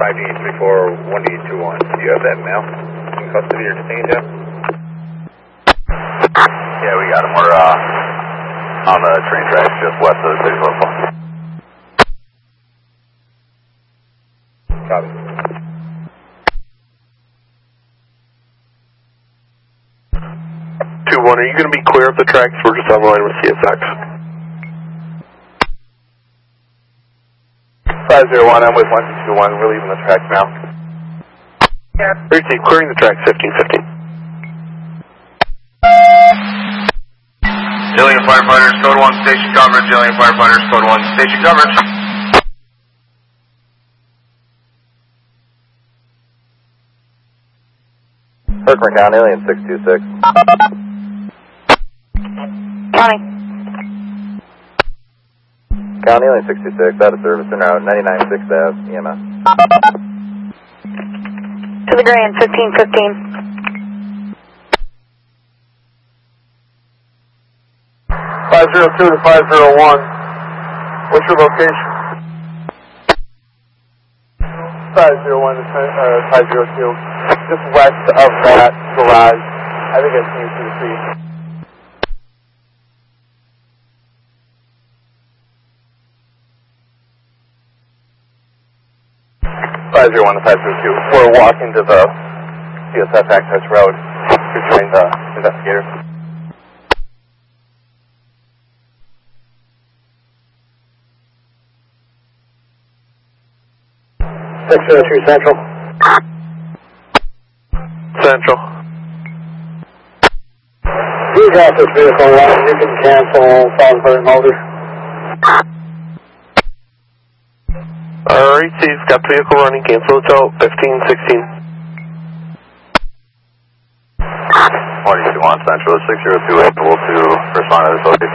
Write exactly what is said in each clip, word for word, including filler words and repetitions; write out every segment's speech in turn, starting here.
five D three four one D two one. Do you have that male in custody or detained yet? Yeah, we got him. We're uh, on the train tracks just west of the city local. Copy. two one, are you going to be clear of the tracks? We're just on the line with C S X. five zero one, I'm with one two one. We're leaving the tracks now. Yeah. Receive, clearing the tracks fifteen fifteen. Jillian firefighters, code one, station coverage. Jillian firefighters, code one, station coverage. Herkimer County, Alien six two six. County. County, Alien six two six, out of service en route, ninety-nine sixth Avenue, E M S. To the Grand, fifteen fifteen. five zero two to five zero one. What's your location? five zero one to five zero two. Just west of that garage. I think I see you through the trees. five zero one to five zero two. We're walking to the C S F access road to join the investigators. six zero two Central. Central. You got this vehicle line. You can cancel Salisbury Motors. Alright, so you've got the vehicle running. Cancel until fifteen sixteen. one two one Central, six zero two able to respond to this location.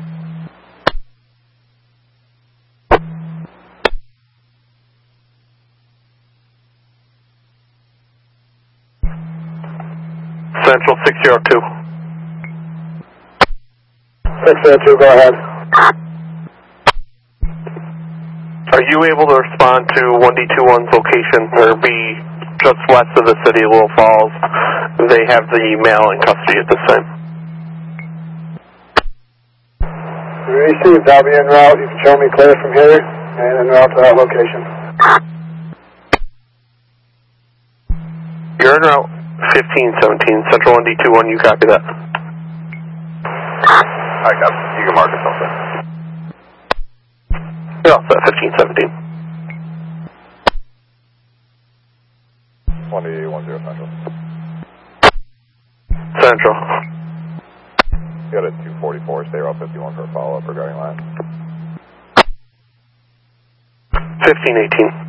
Central six zero two. six zero two, go ahead. Are you able to respond to one D two one's location or be just west of the city of Little Falls? They have the male in custody at this time. Received, I'll be en route. You can show me clear from here and en route to that location. You're en route. fifteen seventeen, Central one D two one, you copy that? I got it. You can mark it something. You're all set, fifteen seventeen. one D one zero Central. Central. You got a two forty-four, stay route fifty-one for a follow-up regarding last. fifteen eighteen.